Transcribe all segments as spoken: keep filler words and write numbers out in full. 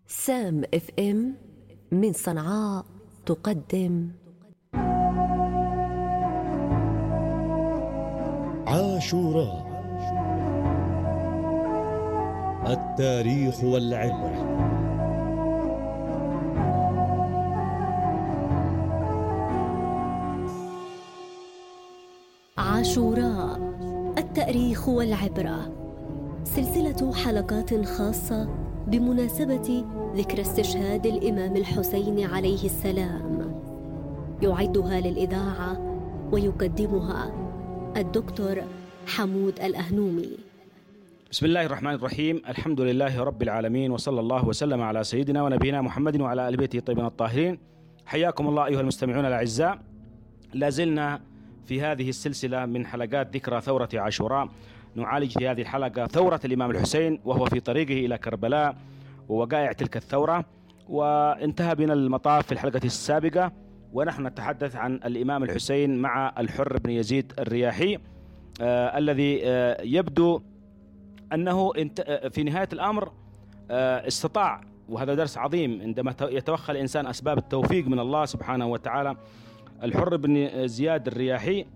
سام اف ام من صنعاء تقدم عاشوراء، التاريخ والعبرة. عاشوراء، التاريخ والعبرة، سلسلة حلقات خاصة بمناسبة ذكرى استشهاد الإمام الحسين عليه السلام. يعدها للإذاعة ويقدمها الدكتور حمود الأهنومي. بسم الله الرحمن الرحيم، الحمد لله رب العالمين، وصلى الله وسلم على سيدنا ونبينا محمد وعلى آل بيته الطيبين الطاهرين. حياكم الله أيها المستمعون الأعزاء. لازلنا في هذه السلسلة من حلقات ذكرى ثورة عاشوراء، نعالج في هذه الحلقة ثورة الإمام الحسين وهو في طريقه إلى كربلاء ووقائع تلك الثورة. وانتهى بنا المطاف في الحلقة السابقة ونحن نتحدث عن الإمام الحسين مع الحر بن يزيد الرياحي، آه الذي آه يبدو أنه في نهاية الأمر آه استطاع، وهذا درس عظيم عندما يتوخى الإنسان أسباب التوفيق من الله سبحانه وتعالى. الحر بن زياد الرياحي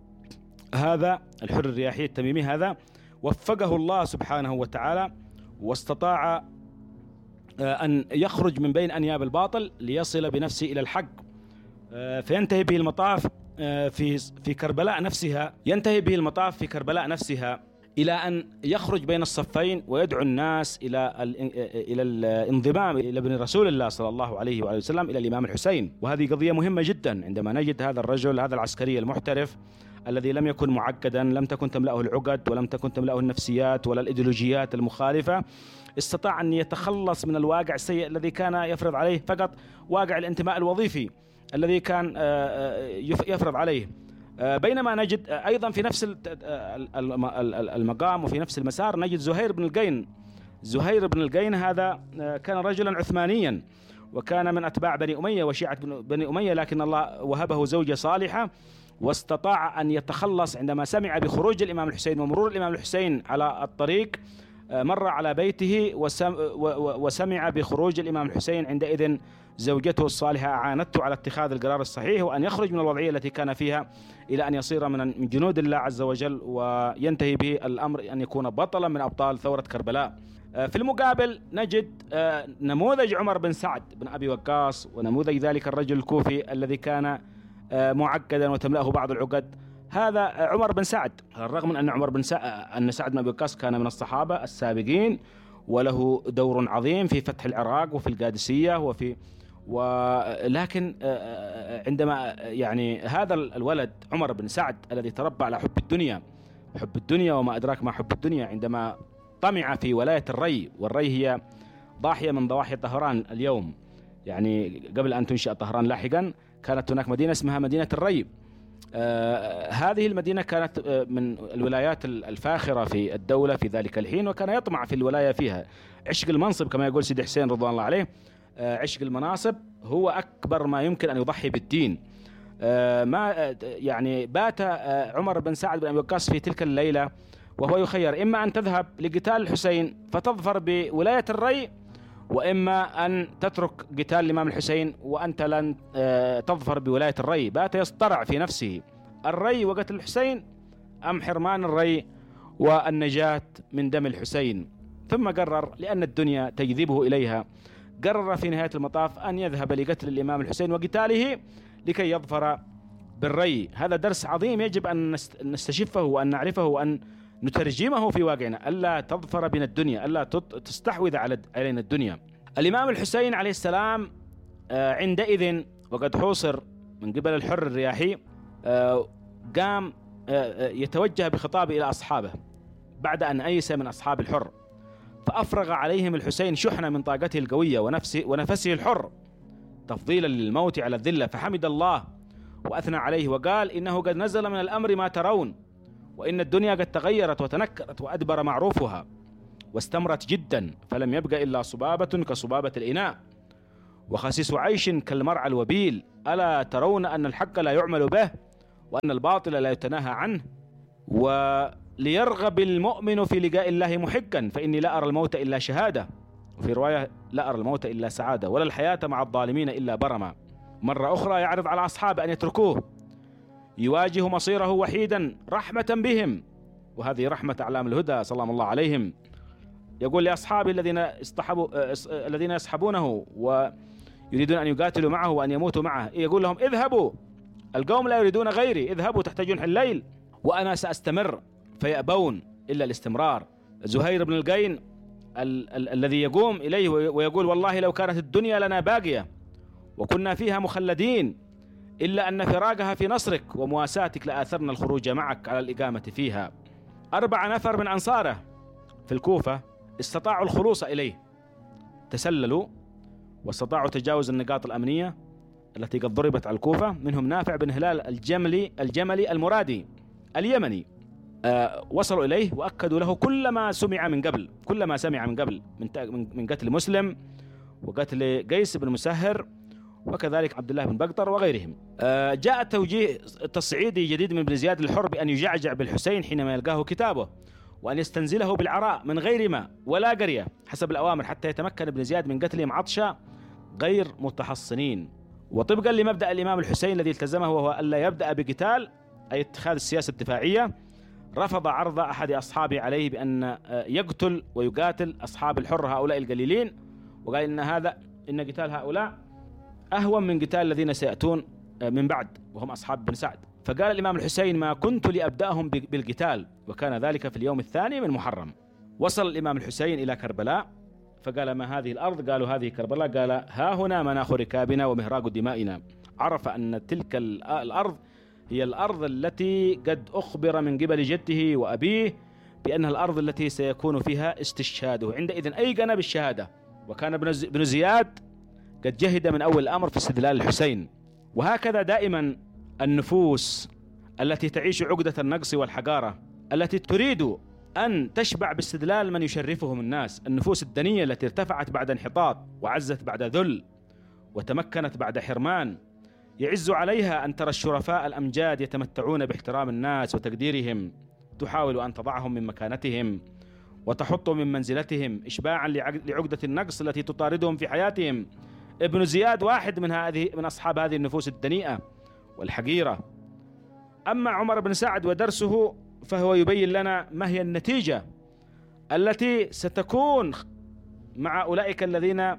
هذا الحر الرياحي التميمي هذا وفقه الله سبحانه وتعالى، واستطاع أن يخرج من بين أنياب الباطل ليصل بنفسه إلى الحق، فينتهي به المطاف في في كربلاء نفسها ينتهي به المطاف في كربلاء نفسها إلى أن يخرج بين الصفين ويدعو الناس إلى إلى الانضمام إلى ابن رسول الله صلى الله عليه وآله وسلم، إلى الإمام الحسين. وهذه قضية مهمة جدا عندما نجد هذا الرجل، هذا العسكري المحترف الذي لم يكن معقدا، لم تكن تملأه العقد ولم تكن تملأه النفسيات ولا الإيديولوجيات المخالفة، استطاع أن يتخلص من الواقع السيء الذي كان يفرض عليه فقط واقع الانتماء الوظيفي الذي كان يفرض عليه. بينما نجد أيضا في نفس المقام وفي نفس المسار نجد زهير بن القين. زهير بن القين هذا كان رجلا عثمانيا وكان من أتباع بني أمية وشيعة بني أمية، لكن الله وهبه زوجة صالحة واستطاع أن يتخلص عندما سمع بخروج الإمام الحسين ومرور الإمام الحسين على الطريق. مر على بيته وسمع بخروج الإمام الحسين، عندئذ زوجته الصالحة أعانته على اتخاذ القرار الصحيح وأن يخرج من الوضعية التي كان فيها إلى أن يصير من جنود الله عز وجل، وينتهي به الأمر أن يكون بطلا من أبطال ثورة كربلاء. في المقابل نجد نموذج عمر بن سعد بن أبي وقاص، ونموذج ذلك الرجل الكوفي الذي كان معقدا وتملأه بعض العقد. هذا عمر بن سعد، على الرغم من أن عمر بن سعد أن سعد بن أبي وقاص كان من الصحابة السابقين وله دور عظيم في فتح العراق وفي القادسية وفي ولكن عندما يعني هذا الولد عمر بن سعد الذي تربى على حب الدنيا حب الدنيا وما أدراك ما حب الدنيا، عندما طمع في ولاية الري، والري هي ضاحية من ضواحي طهران اليوم، يعني قبل أن تنشأ طهران لاحقا كانت هناك مدينة اسمها مدينة الري. آه هذه المدينة كانت آه من الولايات الفاخرة في الدولة في ذلك الحين، وكان يطمع في الولاية فيها. عشق المنصب كما يقول سيدي حسين رضوان الله عليه، آه عشق المناصب هو أكبر ما يمكن أن يضحي بالدين. آه ما آه يعني بات آه عمر بن سعد بن أبي وقاص في تلك الليلة وهو يخير إما أن تذهب لقتال الحسين فتظفر بولاية الري، وإما أن تترك قتال الإمام الحسين وأنت لن تظفر بولاية الري. بات يصطرع في نفسه، الري وقتل الحسين أم حرمان الري والنجاة من دم الحسين؟ ثم قرر لأن الدنيا تجذبه إليها، قرر في نهاية المطاف أن يذهب لقتل الإمام الحسين وقتاله لكي يظفر بالري. هذا درس عظيم يجب أن نستشفه وأن نعرفه وأن نترجمه في واقعنا، ألا تظفر بنا الدنيا، ألا تستحوذ علينا الدنيا. الإمام الحسين عليه السلام عندئذ وقد حوصر من قبل الحر الرياحي، قام يتوجه بخطابه إلى أصحابه بعد أن أيس من أصحاب الحر، فأفرغ عليهم الحسين شحنة من طاقته القوية ونفسه, ونفسه الحر تفضيلا للموت على الذلة، فحمد الله وأثنى عليه وقال إنه قد نزل من الأمر ما ترون، وإن الدنيا قد تغيرت وتنكرت وأدبر معروفها واستمرت جدا، فلم يبقى إلا صبابة كصبابة الإناء وخسيس عيش كالمرعى الوبيل، ألا ترون أن الحق لا يعمل به وأن الباطل لا يتناهى عنه، وليرغب المؤمن في لقاء الله محقا فإني لا أرى الموت إلا شهادة، وفي رواية لا أرى الموت إلا سعادة ولا الحياة مع الظالمين إلا برما. مرة أخرى يعرض على أصحابه أن يتركوه يواجه مصيره وحيدا رحمة بهم، وهذه رحمة أعلام الهدى صلى الله عليهم. يقول لأصحابه الذين اصطحبوا الذين يصحبونه ويريدون أن يقاتلوا معه وأن يموتوا معه، يقول لهم اذهبوا، القوم لا يريدون غيري، اذهبوا تحت جنح الليل وأنا سأستمر، فيأبون إلا الاستمرار. زهير بن القين ال- ال- الذي يقوم إليه ويقول والله لو كانت الدنيا لنا باقية وكنا فيها مخلدين إلا أن فراقها في نصرك ومواساتك لآثرنا الخروج معك على الإقامة فيها. أربع نفر من أنصاره في الكوفة استطاعوا الخلوص إليه، تسللوا واستطاعوا تجاوز النقاط الأمنية التي قد ضربت على الكوفة. منهم نافع بن هلال الجملي الجملي المرادي اليمني. آه وصلوا إليه وأكدوا له كل ما سمع من قبل كل ما سمع من قبل من من قتل مسلم وقتل قيس بن مسهر وكذلك عبد الله بن بقطر وغيرهم. آه جاء توجيه تصعيدي جديد من ابن زياد الحر بأن يجعجع بالحسين حينما يلقاه كتابه، وأن يستنزله بالعراء من غير ماء ولا قرية حسب الأوامر حتى يتمكن ابن زياد من قتلهم عطشا غير متحصنين. وطبقا لمبدأ الإمام الحسين الذي التزمه وهو ألا يبدأ بقتال أي اتخاذ السياسة الدفاعية، رفض عرض أحد أصحابه عليه بأن يقتل ويقاتل أصحاب الحر هؤلاء القليلين، وقال إن هذا إن قتال هؤلاء أهون من قتال الذين سيأتون من بعد وهم أصحاب بن سعد. فقال الإمام الحسين ما كنت لأبدأهم بالقتال، وكان ذلك في اليوم الثاني من محرم. وصل الإمام الحسين إلى كربلاء فقال ما هذه الأرض؟ قالوا هذه كربلاء. قال ها هنا مناخ ركابنا ومهراق دمائنا. عرف أن تلك الأرض هي الأرض التي قد أخبر من قبل جده وأبيه بأنها الأرض التي سيكون فيها استشهاده، عندئذ أيقن بالشهادة. وكان ابن زياد قد جهد من أول الأمر في استدلال الحسين. وهكذا دائما النفوس التي تعيش عقدة النقص والحقارة، التي تريد أن تشبع باستدلال من يشرفهم الناس، النفوس الدنية التي ارتفعت بعد انحطاط وعزت بعد ذل وتمكنت بعد حرمان، يعز عليها أن ترى الشرفاء الأمجاد يتمتعون باحترام الناس وتقديرهم، تحاول أن تضعهم من مكانتهم وتحطهم من منزلتهم إشباعا لعقدة النقص التي تطاردهم في حياتهم. ابن زياد واحد من هذه من أصحاب هذه النفوس الدنيئة والحقيرة. أما عمر بن سعد ودرسه فهو يبين لنا ما هي النتيجة التي ستكون مع أولئك الذين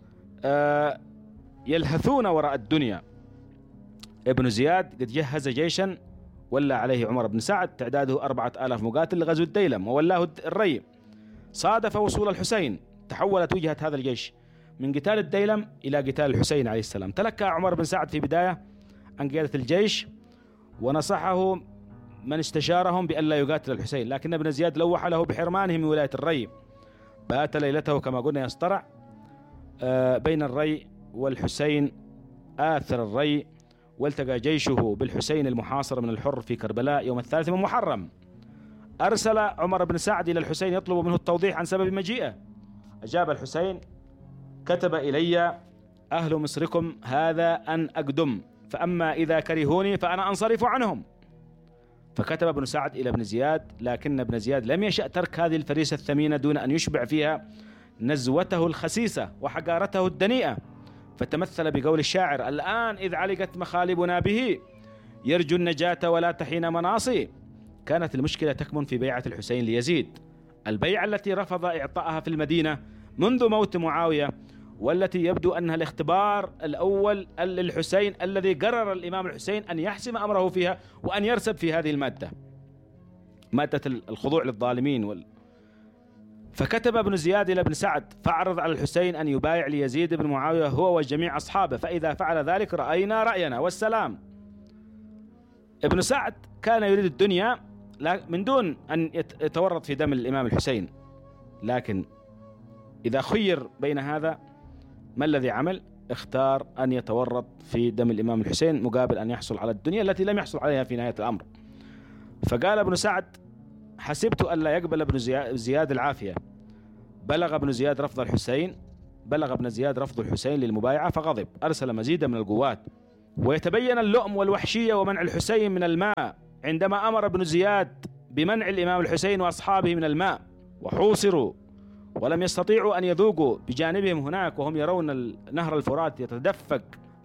يلهثون وراء الدنيا. ابن زياد قد جهز جيشا ولى عليه عمر بن سعد تعداده أربعة آلاف مقاتل لغزو الديلم وولاه الري. صادف وصول الحسين، تحولت وجهة هذا الجيش من قتال الديلم إلى قتال الحسين عليه السلام. تلكأ عمر بن سعد في بداية عن قيادة الجيش ونصحه من استشارهم بأن لا يقاتل الحسين، لكن ابن زياد لوح له بحرمانه من ولاية الري. بات ليلته كما قلنا يصطرع بين الري والحسين آثر الري، والتقى جيشه بالحسين المحاصر من الحر في كربلاء يوم الثالث من محرم. أرسل عمر بن سعد إلى الحسين يطلب منه التوضيح عن سبب مجيئه. أجاب الحسين كتب إلي أهل مصركم هذا أن أقدم، فأما إذا كرهوني فأنا أنصرف عنهم. فكتب ابن سعد إلى ابن زياد، لكن ابن زياد لم يشأ ترك هذه الفريسة الثمينة دون أن يشبع فيها نزوته الخسيسة وحقارته الدنيئة، فتمثل بقول الشاعر الآن إذ علقت مخالبنا به يرجو النجاة ولا تحين مناصي. كانت المشكلة تكمن في بيعة الحسين ليزيد، البيعة التي رفض إعطائها في المدينة منذ موت معاوية، والتي يبدو أنها الاختبار الأول للحسين الذي قرر الإمام الحسين أن يحسم أمره فيها وأن يرسب في هذه المادة، مادة الخضوع للظالمين وال... فكتب ابن زياد إلى ابن سعد فاعرض على الحسين أن يبايع ليزيد بن معاوية هو وجميع أصحابه، فإذا فعل ذلك رأينا رأينا والسلام. ابن سعد كان يريد الدنيا من دون أن يتورط في دم الإمام الحسين، لكن إذا خير بين هذا ما الذي عمل؟ اختار أن يتورط في دم الإمام الحسين مقابل أن يحصل على الدنيا التي لم يحصل عليها في نهاية الأمر. فقال ابن سعد حسبت أن لا يقبل ابن زياد العافية. بلغ ابن زياد رفض الحسين بلغ ابن زياد رفض الحسين للمبايعة فغضب، أرسل مزيدا من القوات. ويتبين اللؤم والوحشية ومنع الحسين من الماء عندما أمر ابن زياد بمنع الإمام الحسين وأصحابه من الماء، وحوصروا ولم يستطيعوا أن يذوقوا بجانبهم هناك وهم يرون نهر الفرات يتدفق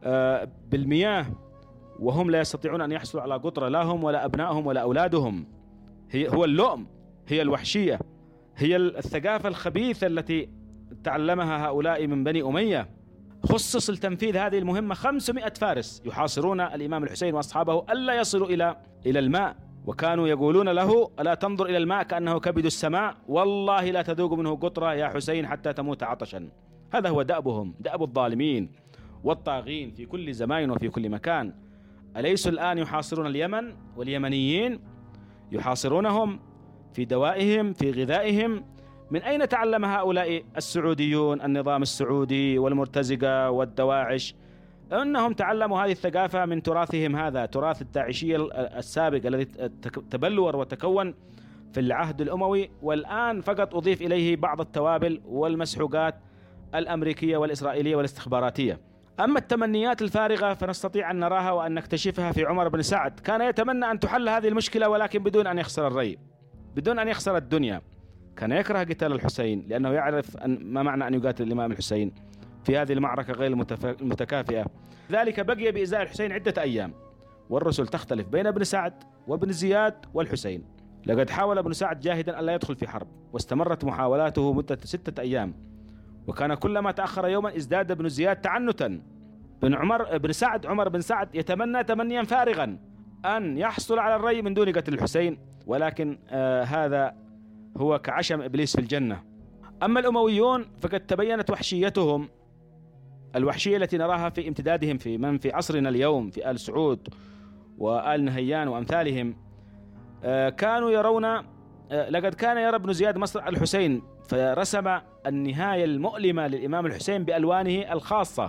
بالمياه، وهم لا يستطيعون أن يحصلوا على قطرة، لا هم ولا أبنائهم ولا أولادهم. هي هو اللؤم، هي الوحشية، هي الثقافة الخبيثة التي تعلمها هؤلاء من بني أمية. خصص لتنفيذ هذه المهمة خمسمائة فارس يحاصرون الإمام الحسين وأصحابه ألا يصلوا إلى إلى الماء، وكانوا يقولون له: ألا تنظر إلى الماء كأنه كبد السماء، والله لا تذوق منه قطرة يا حسين حتى تموت عطشا. هذا هو دأبهم، دأب الظالمين والطاغين في كل زمان وفي كل مكان. أليسوا الآن يحاصرون اليمن واليمنيين؟ يحاصرونهم في دوائهم، في غذائهم. من أين تعلم هؤلاء السعوديون النظام السعودي والمرتزقة والدواعش؟ أنهم تعلموا هذه الثقافة من تراثهم، هذا تراث الداعشية السابق الذي تبلور وتكون في العهد الأموي، والآن فقط أضيف إليه بعض التوابل والمسحوقات الأمريكية والإسرائيلية والاستخباراتية. أما التمنيات الفارغة فنستطيع أن نراها وأن نكتشفها في عمر بن سعد. كان يتمنى أن تحل هذه المشكلة ولكن بدون أن يخسر الري، بدون أن يخسر الدنيا. كان يكره قتال الحسين لأنه يعرف أن ما معنى أن يقاتل الإمام الحسين في هذه المعركة غير المتكافئة. ذلك بقي بإزاء الحسين عدة أيام، والرسل تختلف بين ابن سعد وابن زياد والحسين. لقد حاول ابن سعد جاهدا ألا يدخل في حرب، واستمرت محاولاته مدة ستة أيام، وكان كلما تأخر يوما ازداد ابن زياد تعنتا. بن عمر بن سعد عمر بن سعد يتمنى تمنيا فارغا أن يحصل على الري من دون قتل الحسين، ولكن آه هذا هو كعشم إبليس في الجنة. أما الأمويون فقد تبينت وحشيتهم، الوحشية التي نراها في امتدادهم في من في عصرنا اليوم، في آل سعود وآل نهيان وأمثالهم. آه كانوا يرون آه لقد كان يرى ابن زياد مصرع الحسين، فرسم النهاية المؤلمة للإمام الحسين بألوانه الخاصة.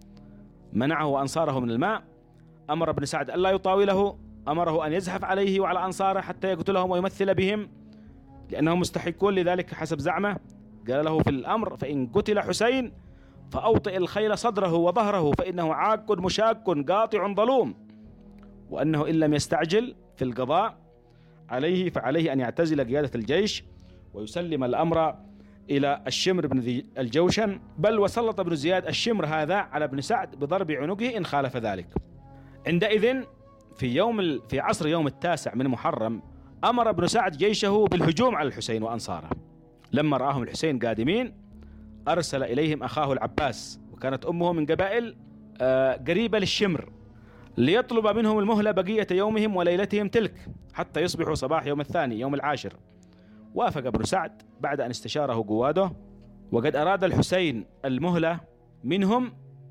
منعه أنصاره من الماء، أمر ابن سعد ألا يطاوله، أمره أن يزحف عليه وعلى أنصاره حتى يقتلهم ويمثل بهم لأنهم مستحقون لذلك حسب زعمه. قال له في الأمر: فإن قتل حسين فأوطئ الخيل صدره وظهره فإنه عاق مشاق قاطع ظلوم، وأنه إن لم يستعجل في القضاء عليه فعليه أن يعتزل قيادة الجيش ويسلم الأمر إلى الشمر بن ذي الجوشن. بل وسلط ابن زياد الشمر هذا على ابن سعد بضرب عنقه إن خالف ذلك. عندئذ في يوم في عصر يوم التاسع من محرم أمر ابن سعد جيشه بالهجوم على الحسين وأنصاره. لما رآهم الحسين قادمين أرسل إليهم أخاه العباس، وكانت أمه من قبائل قريبة للشمر، ليطلب منهم المهلة بقية يومهم وليلتهم تلك حتى يصبحوا صباح يوم الثاني يوم العاشر. وافق ابن سعد بعد أن استشاره قواده، وقد أراد الحسين المهلة منهم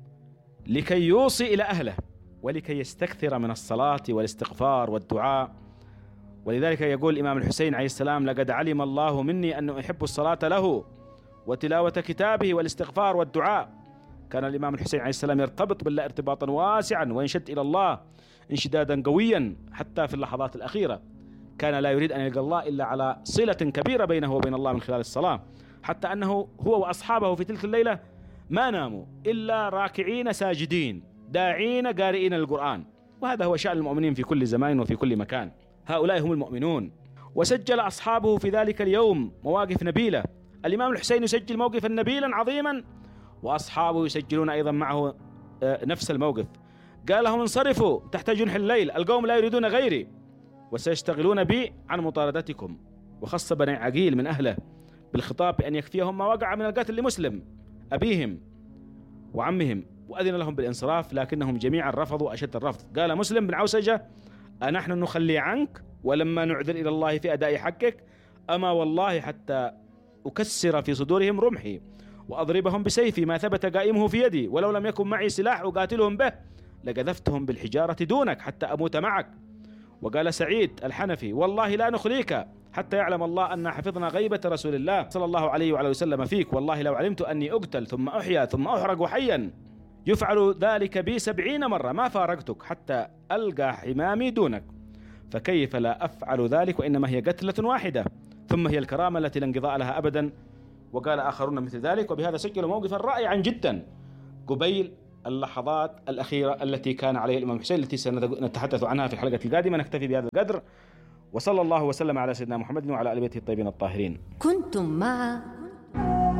لكي يوصي إلى أهله ولكي يستكثر من الصلاة والاستغفار والدعاء. ولذلك يقول الإمام الحسين عليه السلام: لقد علم الله مني أن أحب الصلاة له وتلاوة كتابه والاستغفار والدعاء. كان الإمام الحسين عليه السلام يرتبط بالله ارتباطا واسعا وينشد إلى الله انشدادا قويا، حتى في اللحظات الأخيرة كان لا يريد أن يلقى الله إلا على صلة كبيرة بينه وبين الله من خلال الصلاة، حتى أنه هو وأصحابه في تلك الليلة ما ناموا إلا راكعين ساجدين داعين قارئين القرآن. وهذا هو شأن المؤمنين في كل زمان وفي كل مكان، هؤلاء هم المؤمنون. وسجل أصحابه في ذلك اليوم مواقف نبيلة. الإمام الحسين يسجل موقفا نبيلا عظيما، وأصحابه يسجلون أيضا معه نفس الموقف. قال لهم: انصرفوا تحت جنح الليل، القوم لا يريدون غيري وسيشتغلون بي عن مطاردتكم. وخص بني عقيل من أهله بالخطاب بأن يكفيهم ما وقع من القتل لمسلم أبيهم وعمهم، وأذن لهم بالانصراف، لكنهم جميعا رفضوا أشد الرفض. قال مسلم بن عوسجة: أنحن نخلي عنك ولما نعذر إلى الله في أداء حقك؟ أما والله حتى أكسر في صدورهم رمحي وأضربهم بسيفي ما ثبت قائمه في يدي، ولو لم يكن معي سلاح أقاتلهم به لقذفتهم بالحجارة دونك حتى أموت معك. وقال سعيد الحنفي: والله لا نخليك حتى يعلم الله أن حفظنا غيبة رسول الله صلى الله عليه وعلى وسلم فيك، والله لو علمت أني أقتل ثم أحيا ثم أحرق حيا يفعل ذلك بي سبعين مرة ما فارقتك حتى ألقى حمامي دونك، فكيف لا أفعل ذلك وإنما هي قتلة واحدة ثم هي الكرامة التي لا انقضاء لها أبدا. وقال آخرون مثل ذلك. وبهذا سجلوا موقفا رائعا جدا قبيل اللحظات الأخيرة التي كان عليها الإمام حسين التي سنتحدث عنها في الحلقة القادمة. نكتفي بهذا القدر، وصلى الله وسلم على سيدنا محمد وعلى آل بيته الطيبين الطاهرين. كنتم مع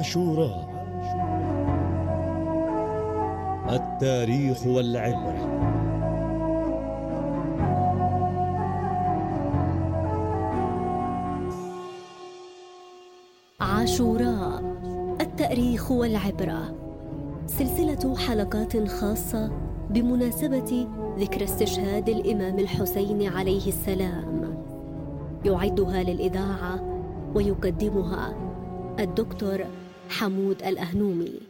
عاشوراء. التاريخ والعبرة. عاشوراء، التاريخ والعبرة، سلسلة حلقات خاصة بمناسبة ذكرى استشهاد الإمام الحسين عليه السلام، يعدها للإذاعة ويقدمها الدكتور حمود الأهنومي.